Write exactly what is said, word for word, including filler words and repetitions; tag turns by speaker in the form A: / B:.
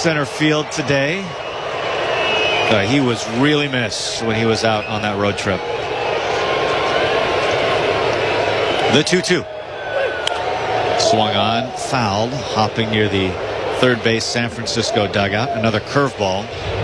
A: center field today. Uh, he was really missed when he was out on that road trip. The two two. Swung on, fouled, hopping near the third base San Francisco dugout. Another curveball.